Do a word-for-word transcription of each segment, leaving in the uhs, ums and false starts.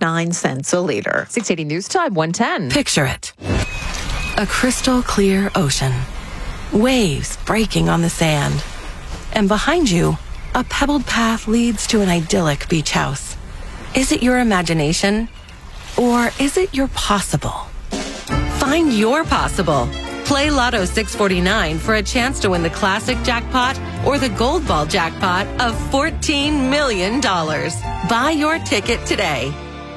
nine cents a liter. six eighty News Time, one ten. Picture it. A crystal clear ocean. Waves breaking on the sand. And behind you, a pebbled path leads to an idyllic beach house. Is it your imagination? Or is it your possible? Find your possible. Play Lotto six forty-nine for a chance to win the classic jackpot or the gold ball jackpot of fourteen million dollars. Buy your ticket today.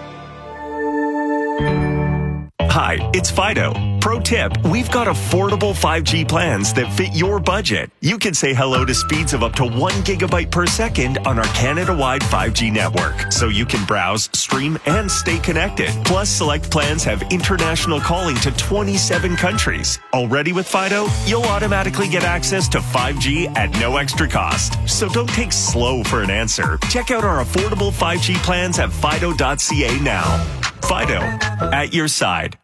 Hi, it's Fido. Pro tip, we've got affordable five G plans that fit your budget. You can say hello to speeds of up to one gigabyte per second on our Canada-wide five G network, so you can browse, stream, and stay connected. Plus, select plans have international calling to twenty-seven countries. Already with Fido, you'll automatically get access to five G at no extra cost. So don't take slow for an answer. Check out our affordable five G plans at fido dot c a now. Fido, at your side.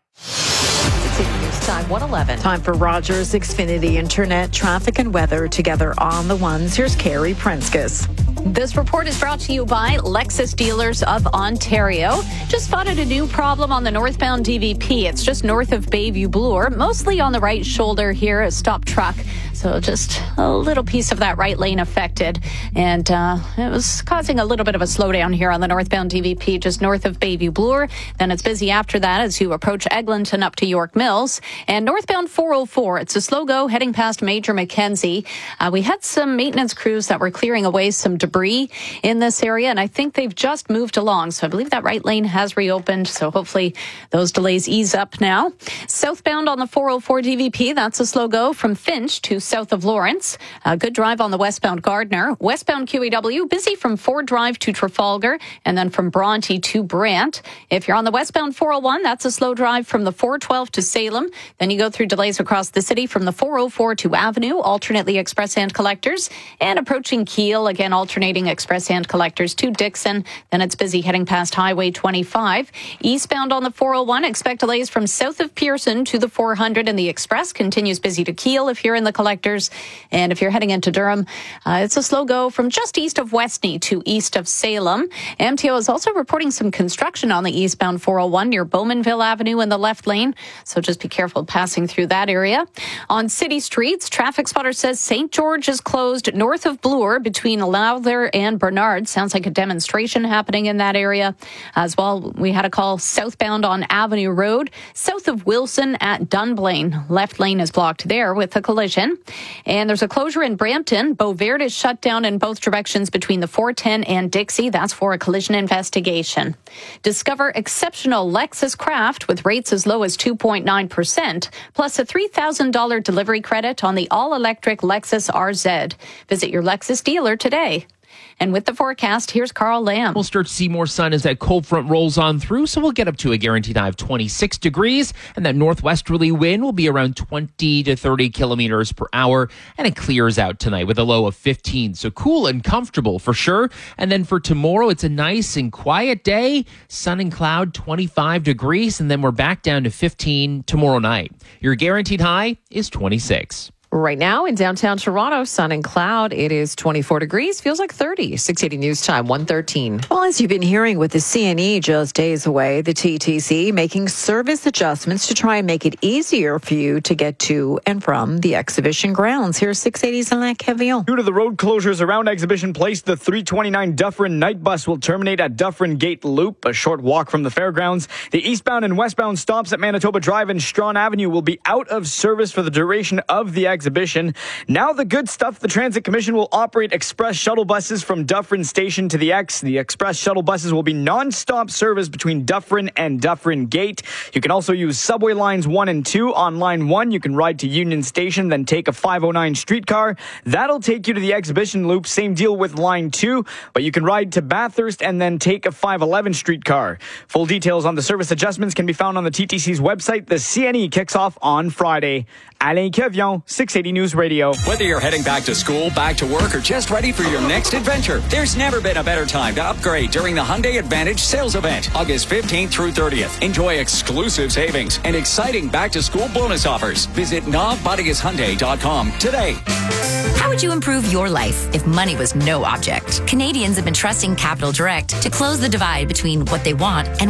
News Time, one eleven. Time for Rogers Xfinity Internet, traffic and weather together on the ones. Here's Carrie Prenskus. This report is brought to you by Lexus Dealers of Ontario. Just spotted a new problem on the northbound D V P. It's just north of Bayview Bloor, mostly on the right shoulder here, a stopped truck. So just a little piece of that right lane affected. And uh, it was causing a little bit of a slowdown here on the northbound D V P, just north of Bayview Bloor. Then it's busy after that as you approach Eglinton up to York Mills. And northbound four oh four, it's a slow go heading past Major Mackenzie. Uh, we had some maintenance crews that were clearing away some debris in this area, and I think they've just moved along. So I believe that right lane has reopened. So hopefully those delays ease up now. Southbound on the four oh four D V P, that's a slow go from Finch to south of Lawrence. A good drive on the westbound Gardner. Westbound Q E W, busy from Ford Drive to Trafalgar, and then from Bronte to Brant. If you're on the westbound four oh one, that's a slow drive from the four twelve to Salem. Then you go through delays across the city from the four oh four to Avenue, alternately express and collectors, and approaching Kiel, again alternating express and collectors to Dixon. Then it's busy heading past Highway twenty-five. Eastbound on the four oh one, expect delays from south of Pearson to the four hundred, and the express continues busy to Kiel if you're in the collectors. And if you're heading into Durham, uh, it's a slow go from just east of Westney to east of Salem. M T O is also reporting some construction on the eastbound four oh one near Bowmanville Avenue in the left lane, so just be careful passing through that area. On city streets, Traffic Spotter says Saint George is closed north of Bloor between Lowther and Bernard. Sounds like a demonstration happening in that area. As well, we had a call southbound on Avenue Road, south of Wilson at Dunblane. Left lane is blocked there with a collision. And there's a closure in Brampton. Beauvert is shut down in both directions between the four ten and Dixie. That's for a collision investigation. Discover exceptional Lexus Craft with rates as low as two point nine percent, plus a three thousand dollars delivery credit on the all-electric Lexus R Z. Visit your Lexus dealer today. And with the forecast, here's Carl Lamb. We'll start to see more sun as that cold front rolls on through, so we'll get up to a guaranteed high of twenty-six degrees, and that northwesterly wind will be around twenty to thirty kilometers per hour, and it clears out tonight with a low of fifteen, so cool and comfortable for sure. And then for tomorrow, it's a nice and quiet day, sun and cloud, twenty-five degrees, and then we're back down to fifteen tomorrow night. Your guaranteed high is twenty-six. Right now in downtown Toronto, sun and cloud. It is twenty-four degrees, feels like thirty. six eighty News Time, one thirteen. Well, as you've been hearing with the C N E just days away, the T T C making service adjustments to try and make it easier for you to get to and from the exhibition grounds. Here's six eighty's Alain Cavillon. Due to the road closures around Exhibition Place, the three twenty-nine Dufferin night bus will terminate at Dufferin Gate Loop, a short walk from the fairgrounds. The eastbound and westbound stops at Manitoba Drive and Strawn Avenue will be out of service for the duration of the exhibition. Now the good stuff, the Transit Commission will operate express shuttle buses from Dufferin Station to the X. The express shuttle buses will be non-stop service between Dufferin and Dufferin Gate. You can also use subway lines one and two. On line one, you can ride to Union Station, then take a five oh nine streetcar. That'll take you to the exhibition loop. Same deal with line two, but you can ride to Bathurst and then take a five eleven streetcar. Full details on the service adjustments can be found on the T T C's website. The C N E kicks off on Friday. Alain Cavillon, six eighty News Radio. Whether you're heading back to school, back to work, or just ready for your next adventure, there's never been a better time to upgrade during the Hyundai Advantage sales event, August fifteenth through thirtieth. Enjoy exclusive savings and exciting back-to-school bonus offers. Visit Nav Bodigas Hyundai dot com today. How would you improve your life if money was no object? Canadians have been trusting Capital Direct to close the divide between what they want and